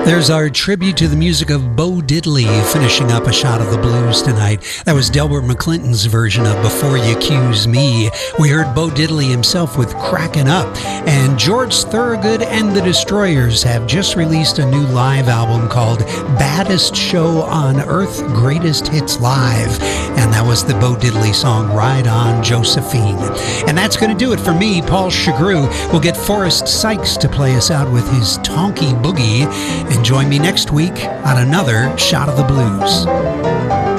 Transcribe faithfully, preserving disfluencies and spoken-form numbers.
There's our tribute to the music of Bo Diddley, finishing up a shot of the blues tonight. That was Delbert McClinton's version of Before You Accuse Me. We heard Bo Diddley himself with Crackin' Up. And George Thorogood and the Destroyers have just released a new live album called Baddest Show on Earth, Greatest Hits Live. And that was the Bo Diddley song, Ride On Josephine. And that's going to do it for me, Paul Chagru. We'll get Forrest Sykes to play us out with his Tonky Boogie. And join me next week on another Shot of the Blues.